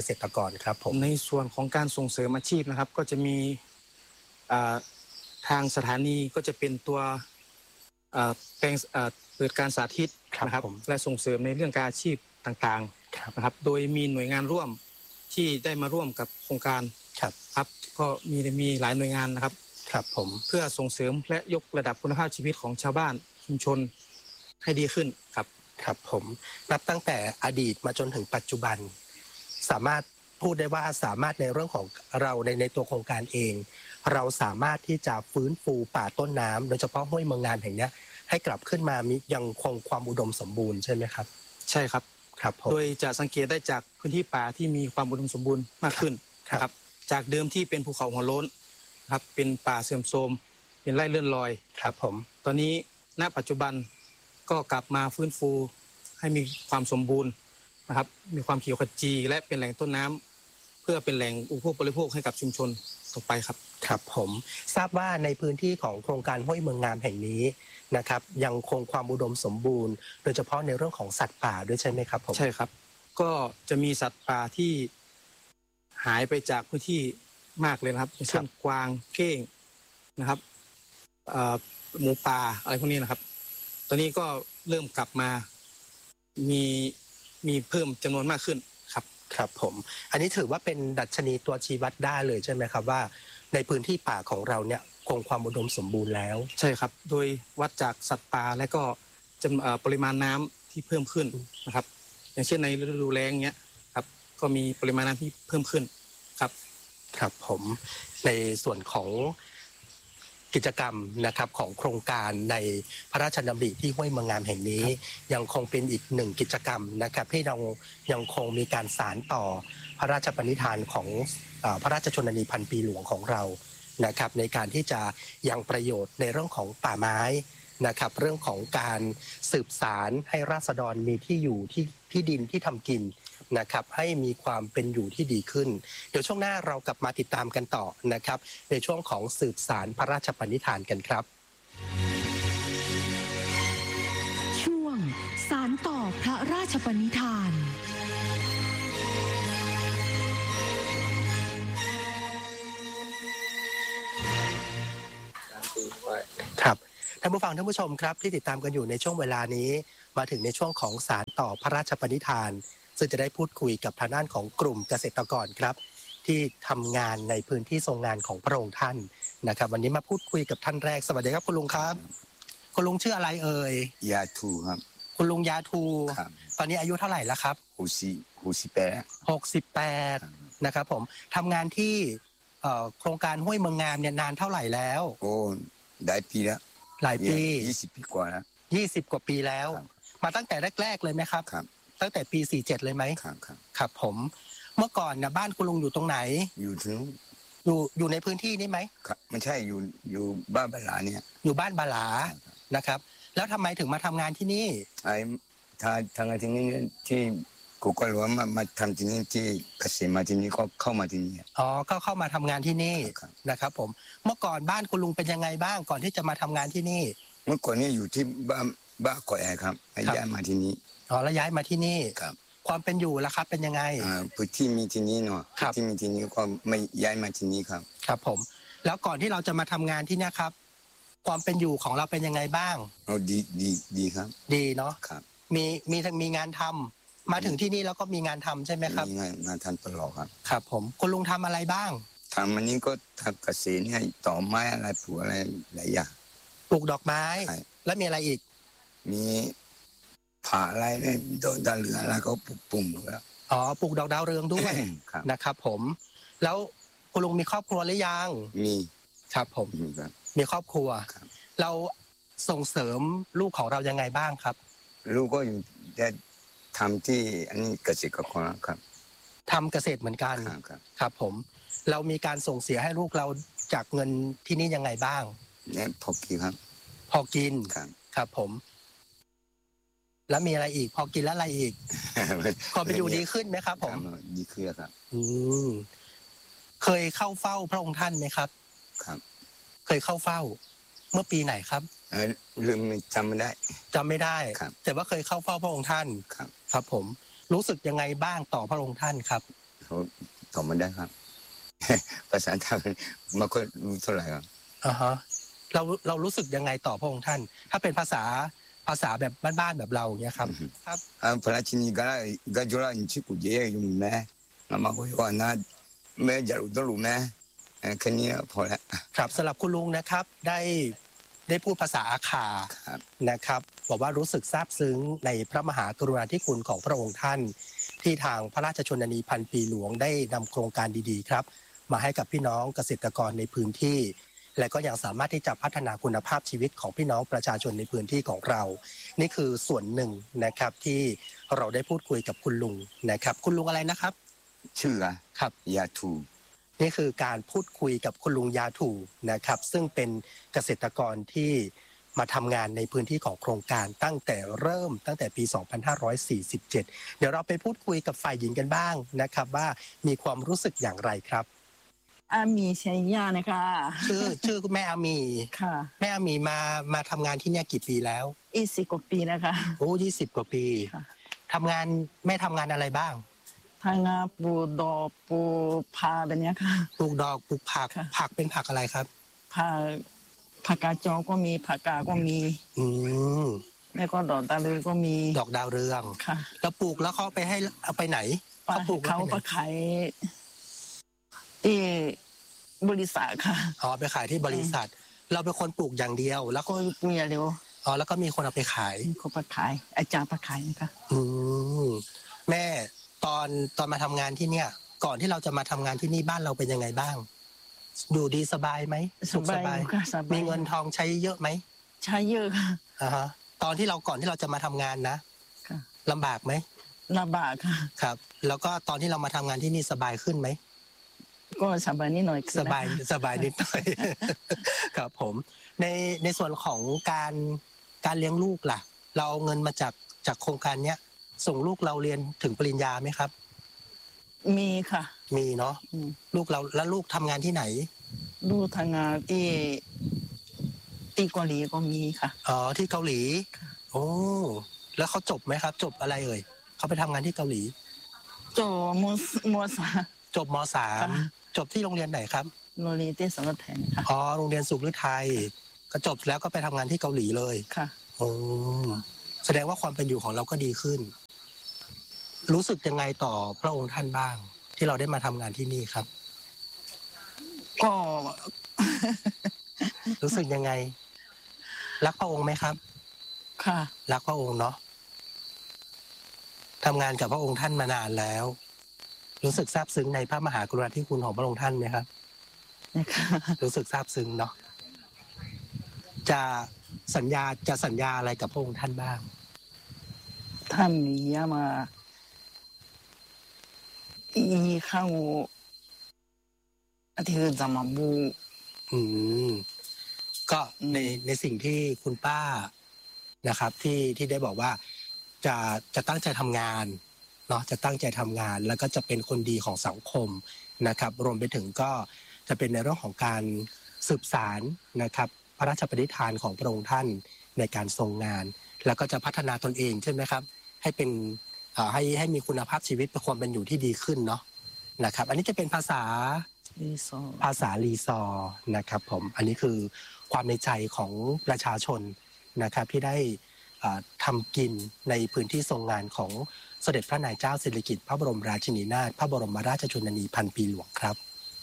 เกษตรกรครับผมในส่วนของการส่งเสริมอาชีพนะครับก็จะมีทางสถานีก็จะเป็นตัวแปลงเปิดการสาธิตนะครับและส่งเสริมในเรื่องการอาชีพต่างๆนะครับโดยมีหน่วยงานร่วมที่ได้มาร่วมกับโครงการครับก็มีหลายหน่วยงานนะครับครับผมเพื่อส่งเสริมและยกระดับคุณภาพชีวิตของชาวบ้านชุมชนให้ดีขึ้นครับครับผมนับตั้งแต่อดีตมาจนถึงปัจจุบันสามารถพูดได้ว่าสามารถในเรื่องของเราในตัวโครงการเองเราสามารถที่จะฟื้นฟูป่าต้นน้ำโดยเฉพาะห้วยเมืองงานแห่งนี้ให้กลับขึ้นมามียังคงความอุดมสมบูรณ์ใช่ไหมครับใช่ครับครับผมโดยจะสังเกตได้จากพื้นที่ป่าที่มีความอุดมสมบูรณ์มากขึ้นครับจากเดิมที่เป็นภูเขาหัวโล้นครับเป็นป่าเสื่อมโทรมเป็นไร่เลื่อนลอยครับผมตอนนี้ณปัจจุบันก็กลับมาฟื้นฟูให้มีความสมบูรณ์นะครับมีความเขียวขจีและเป็นแหล่งต้นน้ำเพื่อเป็นแหล่งอุปโภคบริโภคให้กับชุมชนต่อไปครับครับผมทราบว่าในพื้นที่ของโครงการห้วยเมืองงามแห่งนี้นะครับยังคงความอุดมสมบูรณ์โดยเฉพาะในเรื่องของสัตว์ป่าด้วยใช่ไหมครับผมใช่ครับก็จะมีสัตว์ป่าที่หายไปจากพื้นที่มากเลยนะครับเช่นกวางเก้งนะครับหมูป่าอะไรพวกนี้นะครับตอนนี้ก็เริ่มกลับมามีเพิ่มจำนวนมากขึ้นครับครับผมอันนี้ถือว่าเป็นดัชนีตัวชี้วัดได้เลยใช่ไหมครับว่าในพื้นที่ป่าของเราเนี่ยคงความอุดมสมบูรณ์แล้วใช่ครับโดยวัดจากสัตว์ป่าและก็ปริมาณน้ำที่เพิ่มขึ้นนะครับอย่างเช่นในฤดูแล้งเนี้ยครับก็มีปริมาณน้ำที่เพิ่มขึ้นครับครับผมในส่วนของกิจกรรมนะครับของโครงการในพระราชดำริที่ห้วยเมืองงามแห่งนี้ยังคงเป็นอีกหนึ่งกิจกรรมนะครับที่เรายังคงมีการสานต่อพระราชปณิธานของพระราชชนนีพันปีหลวงของเรานะครับในการที่จะยังประโยชน์ในเรื่องของป่าไม้นะครับเรื่องของการสืบสารให้ราษฎรมีที่อยู่ที่ดินที่ทำกินนะครับให้มีความเป็นอยู่ที่ดีขึ้นเดี๋ยวช่วงหน้าเรากลับมาติดตามกันต่อนะครับในช่วงของสืบสารพระราชปณิธานกันครับช่วงสารต่อพระราชปณิธานครับท่านผู้ฟังท่านผู้ชมครับที่ติดตามกันอยู่ในช่วงเวลานี้มาถึงในช่วงของสารต่อพระราชปณิธานซึ่งจะได้พูดคุยกับทางด้านของกลุ่มเกษตรกรครับที่ทำงานในพื้นที่ทรงงานของพระองค์ท่านนะครับวันนี้มาพูดคุยกับท่านแรกสวัสดีครับคุณลุงครับคุณลุงชื่ออะไรเอ่ยยาทูครับคุณลุงยาทูตอนนี้อายุเท่าไหร่แล้วครับ 68 นะครับผมทำงานที่โครงการห้วยเมืองงามเนี่ยนานเท่าไหร่แล้วโอ้หลายปีแล้วหลายปี 20 ปีกว่าแล้ว 20 กว่าปีแล้วมาตั้งแต่แรกๆเลยไหมครับตั้งแต่ปี47เลยไหมครับผมเมื่อก่อนนะบ้านคุณลุงอยู่ตรงไหนอยู่ถึงอยู่ในพื้นที่นี้ไหมไม่ใช่อยู่บ้านบาลาเนี่ยอยู่บ้านบาลานะครับแล้วทำไมถึงมาทำงานที่นี่ทางานที่นี่ที่กูก็รู้ว่ามาทำที่นี่ที่เกษตรมาที่นี่ก็เข้ามาที่นี่อ๋อก็เข้ามาทำงานที่นี่นะครับผมเมื่อก่อนบ้านคุณลุงเป็นยังไงบ้างก่อนที่จะมาทำงานที่นี่เมื่อก่อนนี่อยู่ที่บ้านก่อแอครับย้ายมาที่นี่อ๋อแล้วย้ายมาที่นี่ครับความเป็นอยู่ล่ะครับเป็นยังไงพื้นที่มีที่นี่เนาะที่มีที่นี่ก็ไม่ย้ายมาที่นี่ครับครับผมแล้วก่อนที่เราจะมาทำงานที่นี่ครับความเป็นอยู่ของเราเป็นยังไงบ้างอ๋อดีครับดีเนาะครับมีงานทำมาถึงที่นี่แล้วก็มีงานทำใช่ไหมครับมีงานทำตลอดครับครับผมคุณลุงทำอะไรบ้างทำอันนี้ก็ทำเกษตรให้ต่อไม้อะไรปลูกอะไรหลายอย่างปลูกดอกไม้แล้วมีอะไรอีกมีผ่าอะไรเนี่ยดาวเรืองอะไรก็ปลูกแล้วอ๋อปลูกดอกดาวเรืองด้วยนะครับผมแล้วคุณลุงมีครอบครัวหรือยังมีครับผมมีครอบครัวเราส่งเสริมลูกของเรายังไงบ้างครับลูกก็อยู่จะทำที่อันนี้เกษตรกรครับทำเกษตรเหมือนกันครับผมเรามีการส่งเสียให้ลูกเราจากเงินที่นี่ยังไงบ้างเนี่ยพอกินครับพอกินครับผมแล้วมีอะไรอีกพอกินแล้วอะไรอีกพอไปอยู่ดีขึ้นไหมครับผมดีขึ้นครับเคยเข้าเฝ้าพระองค์ท่านไหมครับครับเคยเข้าเฝ้าเมื่อปีไหนครับลืมจำไม่ได้แต่ว่าเคยเข้าเฝ้าพระองค์ท่านครับผมรู้สึกยังไงบ้างต่อพระองค์ท่านครับเขาตอบมาได้ครับ ภาษาไทยไม่ค่อยรู้เท่าไหร่ครับอ่าฮะเรารู้สึกยังไงต่อพระองค์ท่าน ถ้าเป็นภาษาแบบบ้านๆแบบเราอย่างเงี้ยครับครับพระราชินีก็จุฬาอินชิกุเย่อยู่แม่มาคุยว่านะแม่จะรู้ต้องรู้แม่แค่นี้พอแล้วครับสำหรับคุณลุงนะครับได้พูดภาษาอาขาครับนะครับบอกว่ารู้สึกซาบซึ้งในพระมหากรุณาธิคุณของพระองค์ท่าน ที่ทางพระราชชนนีพันปีหลวงได้นำโครงการดีๆครับมาให้กับพี่น้องเกษตรกรในพื้นที่ และก็ยังสามารถที่จะพัฒนาคุณภาพชีวิตของพี่น้องประชาชนในพื้นที่ของเรา นี่คือส่วนหนึ่งนะครับที่เราได้พูดคุยกับคุณลุงนะครับคุณลุงอะไรนะครับชื่อครับยาทูนี่คือการพูดคุยกับคุณลุงยาถูนะครับซึ่งเป็นเกษตรกรที่มาทำงานในพื้นที่ของโครงการตั้งแต่ปี 2547 เดี๋ยวเราไปพูดคุยกับฝ่ายหญิงกันบ้างนะครับว่ามีความรู้สึกอย่างไรครับอามีชัยยานะคะชื่อคุณแม่อามีค่ะแม่อามีมาทำงานที่เนี่ยกี่ปีแล้ว 20 กว่าปีนะคะโอ้20 กว่าปีค่ะทำงานแม่ทำงานอะไรบ้างทางงานปลูกดอกปลูกพาแบบเนี้ยค่ะปลูกดอกปลูกผักค่ะผักเป็นผักอะไรครับผักกาดจอก็มีผักกาดก็มีอืมแล้วก็ดอกตาลือก็มีดอกดาวเรืองค่ะแล้วปลูกแล้วเขาเอาไปไหนเขาปลูกแล้วเขาไปไหนก็ขายที่บริษัทค่ะอ๋อไปขายที่บริษัท เราเป็นคนปลูกอย่างเดียว แล้วก็เมียเร็วอ๋อแล้วก็มีคนเอาไปขายเขาไปขาย อาจารย์ไปขายนะคะอืมแม่ตอนมาทำงานที่เนี่ย ก่อนที่เราจะมาทำงานที่นี่บ้านเราเป็นยังไงบ้างอยู่ดีสบายไหมสบายอยู่ค่ะสบายมีเงินทองใช้เยอะไหมใช้เยอะค่ะอ่าฮะก่อนที่เราจะมาทำงานนะค่ะลำบากไหมลำบากค่ะครับ แล้วก็ตอนที่เรามาทำงานที่นี่สบายขึ้นไหมก็สบายนิดหน่อยขึ้นสนะคะบายนิดหน่อย ครับผมในส่วนของการเลี้ยงลูกล่ะ เราเอาเงินมาจากโครงการเนี้ยส่งลูกเราเรียนถึงปริญญาไหมครับมีค่ะมีเนาะอืมลูกเราแล้วลูกทำงานที่ไหนดูทางงานที่เกาหลีก็มีค่ะอ๋อที่เกาหลี โอ้แล้วเขาจบไหมครับ จบอะไรเอ่ยเขาไปทำงานที่เกาหลีโจมสาจบมสามค่ะจบที่โรงเรียนไหนครับโรงเรียนเต้สำนักแทนค่ะอ๋อโรงเรียนสุขฤทัยก็จบแล้วก็ไปทำงานที่เกาหลีเลยค่ะโอ้แสดงว่าความเป็นอยู่ของเราก็ดีขึ้น รู้สึกยังไงต่อพระองค์ท่านบ้าง ที่เราได้มาทำงานที่นี่ครับก็รู้สึกยังไง รักพระองค์ไหมครับค่ะรักพระองค์เนาะทำงานกับพระองค์ท่านมานานแล้ว รู้สึกซาบซึ้งในพระมหากรุณาธิคุณของพระองค์ท่านไหมครับนะคะรู้สึกซาบซึ้งเนาะจะสัญญาอะไรกับพระองค์ท่านบ้างท่านมีมาอีข้าวอาทิตย์จะมาบูอืมก็ในสิ่งที่คุณป้านะครับ ที่ได้บอกว่าจะตั้งใจทำงานเนาะจะตั้งใจทำงาน แล้วก็จะเป็นคนดีของสังคมนะครับ รวมไปถึงก็จะเป็นในเรื่องของการสืบสารนะครับ พระราชปณิธานของพระองค์ท่านในการทรงงาน แล้วก็จะพัฒนาตนเองใช่ไหมครับ ให้เป็นให้มีคุณภาพชีวิตเป็นความเป็นอยู่ที่ดีขึ้นเนาะนะครับ อันนี้จะเป็นภาษารีสอร์ทภาษาลีซอร์นะครับผมอันนี้คือความในใจของประชาชนนะครับที่ได้ทำกินในพื้นที่ทรงงานของเสด็จพระนายเจ้าสิริกิติ์พระบรมราชินีนาถพระบรมราชชนนีพันปีหลวงครับ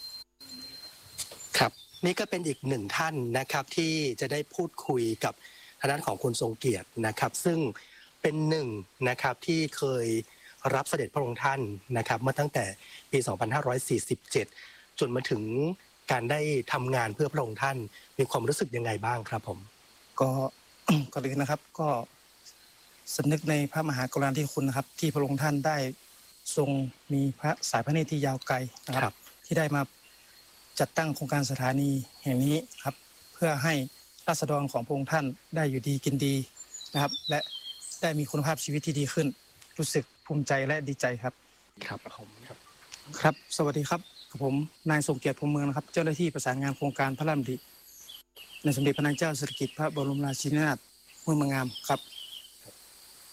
ครับ นี่ก็เป็นอีกหนึ่งท่านนะครับที่จะได้พูดคุยกับทางด้านของคุณทรงเกียรตินะครับ ซึ่งเป็นหนึ่งนะครับที่เคยรับเสด็จพระองค์ท่านนะครับเมื่อตั้งแต่ปี 2547 จนมาถึงการได้ทำงานเพื่อพระองค์ท่านมีความรู้สึกยังไงบ้างครับผมก็ ก่อนอื่นนะครับ ก็สำนึกในพระมหากรุณาธิคุณนะครับ ที่พระองค์ท่านได้ทรงมีพระสายพระเนตรที่ยาวไกลนะครับ ที่ได้มาจัดตั้งโครงการสถานีแห่งนี้ครับ เพื่อให้ราษฎรของพระองค์ท่านได้อยู่ดีกินดีนะครับ และได้มีคุณภาพชีวิตที่ดีขึ้น รู้สึกภูมิใจและดีใจครับครับผมครับครับ สวัสดีครับผมนายทรงเกียรติพรหมเมืองนะครับ เจ้าหน้าที่ประสานงานโครงการพระราชดำริในสมเด็จพระนางเจ้าสิริกิติ์พระบรมราชินีนาถห้วยเมืองงามครับ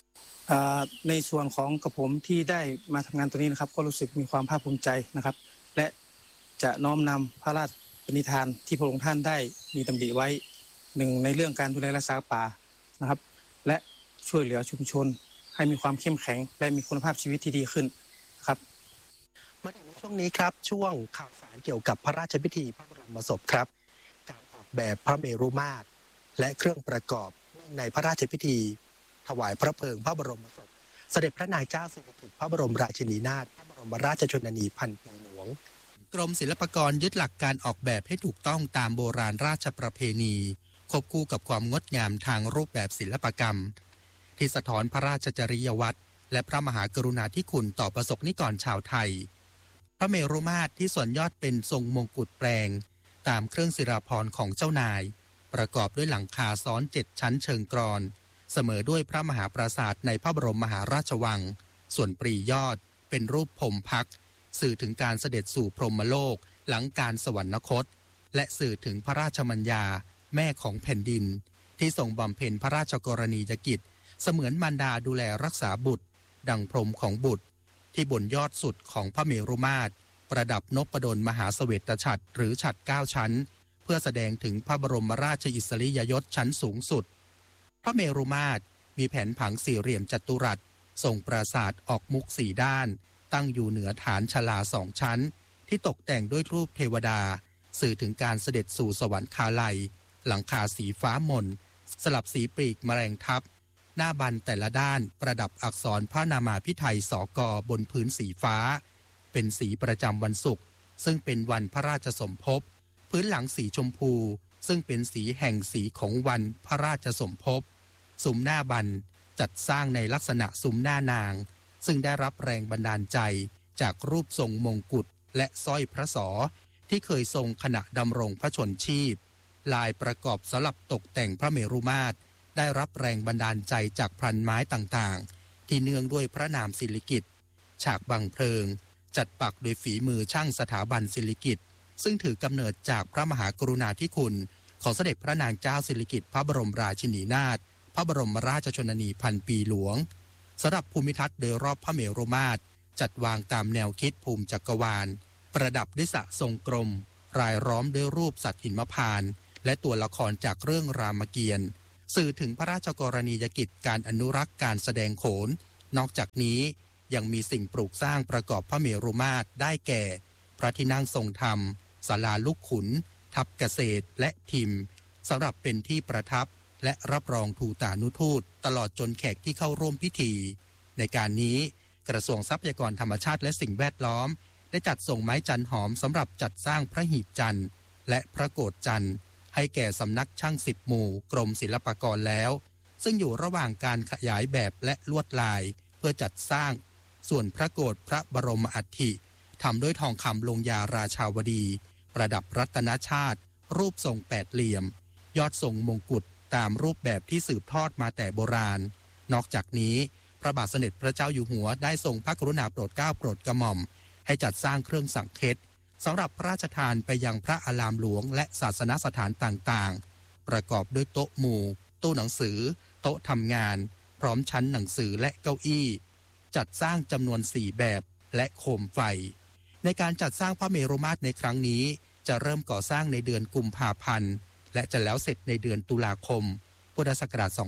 ในส่วนของกับผมที่ได้มาทำงานตัวนี้นะครับก็รู้สึกมีความภาคภูมิใจนะครับ และจะน้อมนำพระราชปณิธานที่พระองค์ท่านได้มีดำริไว้หนึ่งในเรื่องการดูแลรักษาป่านะครับ และช่วยเหลือชุมชนให้มีความเข้มแข็งและมีคุณภาพชีวิตที่ดีขึ้นครับมาถึงช่วงนี้ครับช่วงข่าวสารเกี่ยวกับพระราชพิธีพระบรมศพครับการออกแบบพระเมรุมาตรและเครื่องประกอบในพระราชพิธีถวายพระเพลิงพระบรมศพเสด็จพระนางเจ้าสิริกิติ์พระบรมราชินีนาถพระบรมราชชนนีพันปีหลวงกรมศิลปากรยึดหลักการออกแบบให้ถูกต้องตามโบราณราชประเพณีควบคู่กับความงดงามทางรูปแบบศิลปกรรมที่สะท้อนพระราชจริยวัตรและพระมหากรุณาธิคุณต่อประสบนิกรชาวไทยพระเมรุมาตรที่ส่วนยอดเป็นทรงมงกุฎแปลงตามเครื่องศิลาภรณ์ของเจ้านายประกอบด้วยหลังคาซ้อน7ชั้นเชิงกรอนเสมอด้วยพระมหาปราสาทในพระบรมมหาราชวังส่วนปรียอดเป็นรูปพรหมพักตร์สื่อถึงการเสด็จสู่พรหมโลกหลังการสวรรคตและสื่อถึงพระราชมัญญาแม่ของแผ่นดินที่ทรงบำเพ็ญพระราชกรณียกิจเสมือนมารดาดูแลรักษาบุตรดังพรหมของบุตรที่บนยอดสุดของพระเมรุมาตรประดับนพดลมหาเสวตฉัตรหรือฉัตร9ชั้นเพื่อแสดงถึงพระบรมราชอิสริยยศชั้นสูงสุดพระเมรุมาตรมีแผนผังสี่เหลี่ยมจัตุรัสทรงปราสาทออกมุก4ด้านตั้งอยู่เหนือฐานชลา2ชั้นที่ตกแต่งด้วยรูปเทวดาสื่อถึงการเสด็จสู่สวรรคาลัยหลังคาสีฟ้ามนสลับสีปลีกแมลงทับหน้าบันแต่ละด้านประดับอักษรพระนามาพิไทยสก.บนพื้นสีฟ้าเป็นสีประจำวันศุกร์ซึ่งเป็นวันพระราชสมภพพื้นหลังสีชมพูซึ่งเป็นสีแห่งสีของวันพระราชสมภพซุ้มหน้าบันจัดสร้างในลักษณะซุ้มหน้านางซึ่งได้รับแรงบันดาลใจจากรูปทรงมงกุฎและสร้อยพระศรที่เคยทรงขณะดำรงพระชนชีพลายประกอบสลับตกแต่งพระเมรุมาตรได้รับแรงบันดาลใจจากพลันไม้ต่างๆที่เนื่องด้วยพระนามศิริกิติ์ฉากบังเพลิงจัดปักโดยฝีมือช่างสถาบันศิริกิติ์ซึ่งถือกำเนิดจากพระมหากรุณาธิคุณของเสด็จพระนางเจ้าสิริกิติ์พระบรมราชินีนาถพระบรมราชชนนีพันปีหลวงสำหรับภูมิทัศน์โดยรอบพระเมรุมาตรจัดวางตามแนวคิดภูมิจักรวาลประดับด้วยสระทรงกลมรายล้อมด้วยรูปสัตว์หิมพานต์และตัวละครจากเรื่องรามเกียรติ์สื่อถึงพระราชกรณียกิจการอนุรักษ์การแสดงโขนนอกจากนี้ยังมีสิ่งปลูกสร้างประกอบพระเมรุมาตรได้แก่พระที่นั่งทรงธรรมศาลาลูกขุนทัพเกษตรและพิมพ์สำหรับเป็นที่ประทับและรับรองทูตานุทูตตลอดจนแขกที่เข้าร่วมพิธีในการนี้กระทรวงทรัพยากรธรรมชาติและสิ่งแวดล้อมได้จัดส่งไม้จันหอมสำหรับจัดสร้างพระหีบจันทร์และพระโกฐจันทร์ให้แก่สำนักช่าง10 หมู่กรมศิลปากรแล้วซึ่งอยู่ระหว่างการขยายแบบและลวดลายเพื่อจัดสร้างส่วนพระโกฐพระบรมอัฐิทำด้วยทองคำลงยาราชาวดีประดับรัตนชาติรูปทรง8เหลี่ยมยอดทรงมงกุฎตามรูปแบบที่สืบทอดมาแต่โบราณนอกจากนี้พระบาทสมเด็จพระเจ้าอยู่หัวได้ทรงพระกรุณาโปรดเกล้าโปรดกระหม่อมให้จัดสร้างเครื่องสังเฆตสำหรับพระราชทานไปยังพระอารามหลวงและศาสนสถานต่างๆประกอบด้วยโต๊ะหมู่ตู้หนังสือโต๊ะทำงานพร้อมชั้นหนังสือและเก้าอี้จัดสร้างจำนวน4แบบและโคมไฟในการจัดสร้างพระเมรุมาตรในครั้งนี้จะเริ่มก่อสร้างในเดือนกุมภาพันธ์และจะแล้วเสร็จในเดือนตุลาคมพุทธศักราช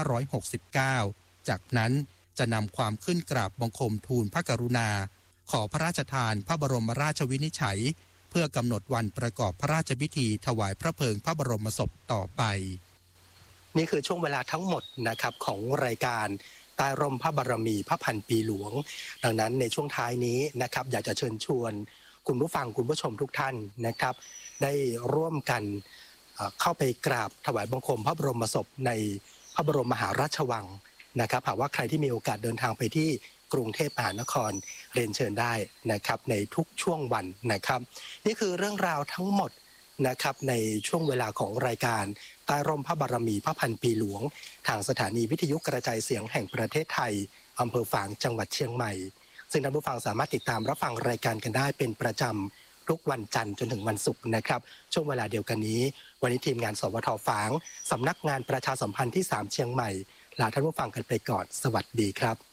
2569 จากนั้นจะนำความขึ้นกราบบังคมทูลพระกรุณาขอพระราชทานพระบรมราชวินิจฉัยเพื่อกำหนดวันประกอบพระราชพิธีถวายพระเพลิงพระบรมศพต่อไปนี่คือช่วงเวลาทั้งหมดนะครับของรายการใต้ร่มพระบารมีพระพันปีหลวงดังนั้นในช่วงท้ายนี้นะครับอยากจะเชิญชวนคุณผู้ฟังคุณผู้ชมทุกท่านนะครับได้ร่วมกันเข้าไปกราบถวายบังคมพระบรมศพในพระบรมมหาราชวังนะครับหากว่าใครที่มีโอกาสเดินทางไปที่กรุงเทพมหานครเรียนเชิญได้นะครับในทุกช่วงวันนะครับนี่คือเรื่องราวทั้งหมดนะครับในช่วงเวลาของรายการใต้ร่มพระบารมีพระพันปีหลวงทางสถานีวิทยุกระจายเสียงแห่งประเทศไทยอำเภอฝางจังหวัดเชียงใหม่ซึ่งท่านผู้ฟังสามารถติดตามรับฟังรายการกันได้เป็นประจำทุกวันจันทร์จนถึงวันศุกร์นะครับช่วงเวลาเดียวกันนี้วันนี้ทีมงานสวท.ฝางสำนักงานประชาสัมพันธ์ที่3เชียงใหม่ลาท่านผู้ฟังกันไปก่อนสวัสดีครับ